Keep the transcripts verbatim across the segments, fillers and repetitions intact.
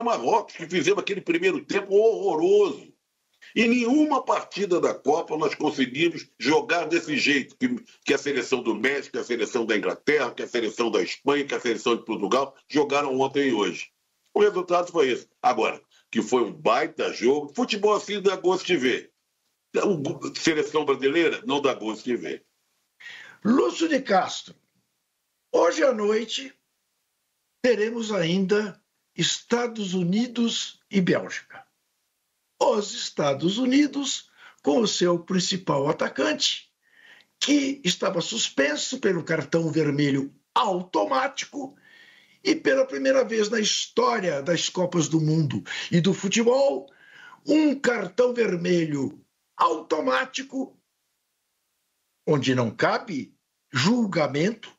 Marrocos, que fizemos aquele primeiro tempo horroroso. E nenhuma partida da Copa nós conseguimos jogar desse jeito, que, que a seleção do México, que a seleção da Inglaterra, que a seleção da Espanha, que a seleção de Portugal jogaram ontem e hoje. O resultado foi esse. Agora, que foi um baita jogo, futebol assim dá gosto de ver. Seleção brasileira não dá gosto de ver. Lúcio de Castro, hoje à noite teremos ainda Estados Unidos e Bélgica. Os Estados Unidos com o seu principal atacante, que estava suspenso pelo cartão vermelho automático e pela primeira vez na história das Copas do Mundo e do futebol, um cartão vermelho automático, onde não cabe julgamento,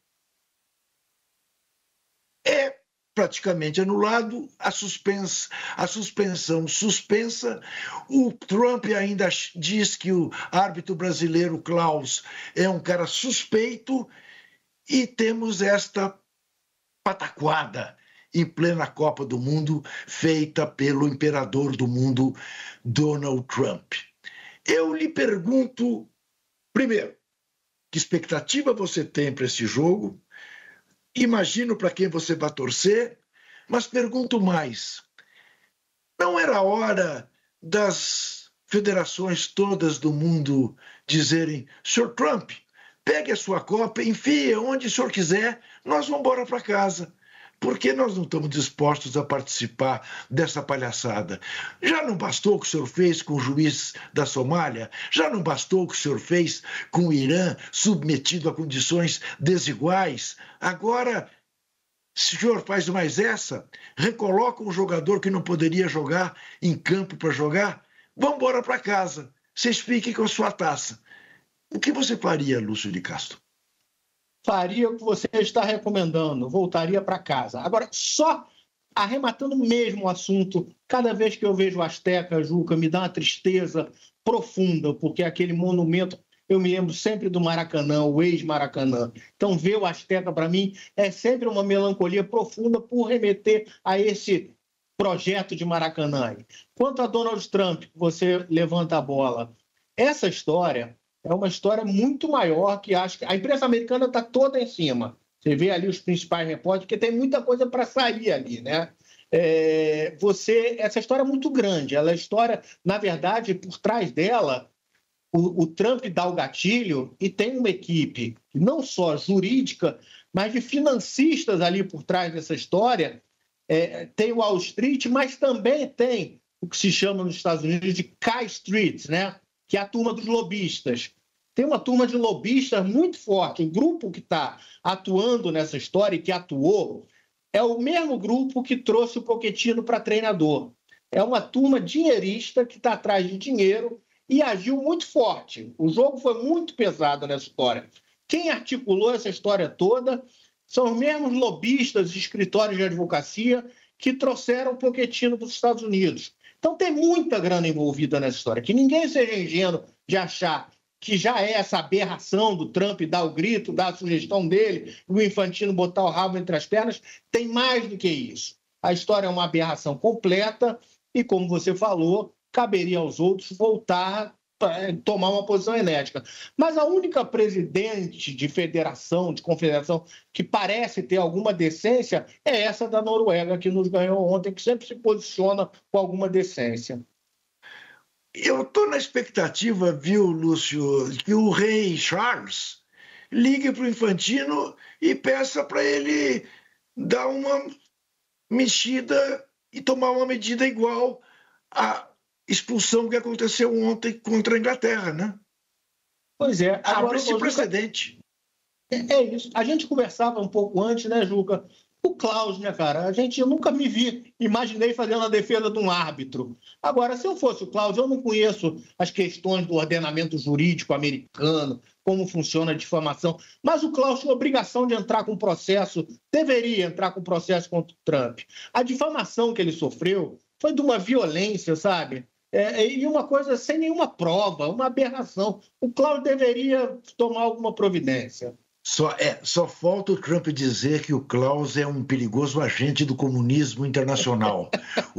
é praticamente anulado, a, suspensa, a suspensão suspensa. O Trump ainda diz que o árbitro brasileiro Klaus é um cara suspeito e temos esta pataquada em plena Copa do Mundo feita pelo imperador do mundo, Donald Trump. Eu lhe pergunto, primeiro, que expectativa você tem para esse jogo? Imagino para quem você vai torcer, mas pergunto mais. Não era hora das federações todas do mundo dizerem: senhor Trump, pegue a sua Copa, enfie onde o senhor quiser, nós vamos embora para casa. Por que nós não estamos dispostos a participar dessa palhaçada? Já não bastou o que o senhor fez com o juiz da Somália? Já não bastou o que o senhor fez com o Irã, submetido a condições desiguais? Agora, se o senhor faz mais essa, recoloca um jogador que não poderia jogar em campo para jogar? Vamos embora para casa. Vocês fiquem com a sua taça. O que você faria, Lúcio de Castro? Faria o que você está recomendando, voltaria para casa. Agora, só arrematando mesmo o assunto, cada vez que eu vejo o Azteca, Juca, me dá uma tristeza profunda, porque aquele monumento, eu me lembro sempre do Maracanã, o ex-Maracanã. Então, ver o Azteca, para mim, é sempre uma melancolia profunda por remeter a esse projeto de Maracanã. Quanto a Donald Trump, você levanta a bola, essa história é uma história muito maior que acho que a imprensa americana está toda em cima. Você vê ali os principais repórteres, porque tem muita coisa para sair ali, né? É, você, essa história é muito grande. Ela é história, na verdade, por trás dela, o, o Trump dá o gatilho e tem uma equipe não só jurídica, mas de financistas ali por trás dessa história. É, tem o Wall Street, mas também tem o que se chama nos Estados Unidos de K Street, né? Que é a turma dos lobistas. Tem uma turma de lobistas muito forte. O grupo que está atuando nessa história e que atuou é o mesmo grupo que trouxe o Pochettino para treinador. É uma turma dinheirista que está atrás de dinheiro e agiu muito forte. O jogo foi muito pesado nessa história. Quem articulou essa história toda são os mesmos lobistas e escritórios de advocacia que trouxeram o Pochettino para os Estados Unidos. Então tem muita grana envolvida nessa história. Que ninguém seja ingênuo de achar que já é essa aberração do Trump dar o grito, dar a sugestão dele, o Infantino botar o rabo entre as pernas. Tem mais do que isso. A história é uma aberração completa e, como você falou, caberia aos outros voltar a tomar uma posição enérgica. Mas a única presidente de federação, de confederação, que parece ter alguma decência é essa da Noruega, que nos ganhou ontem, que sempre se posiciona com alguma decência. Eu estou na expectativa, viu, Lúcio, que o rei Charles ligue para o Infantino e peça para ele dar uma mexida e tomar uma medida igual à expulsão que aconteceu ontem contra a Inglaterra, né? Pois é. Abre esse precedente. É, é isso. A gente conversava um pouco antes, né, Juca? O Klaus, né, cara? A gente, eu nunca me vi, imaginei fazendo a defesa de um árbitro. Agora, se eu fosse o Klaus, eu não conheço as questões do ordenamento jurídico americano, como funciona a difamação, mas o Klaus tinha obrigação de entrar com processo, deveria entrar com processo contra o Trump. A difamação que ele sofreu foi de uma violência, sabe? É, e uma coisa sem nenhuma prova, uma aberração. O Klaus deveria tomar alguma providência. Só, é, só falta o Trump dizer que o Klaus é um perigoso agente do comunismo internacional.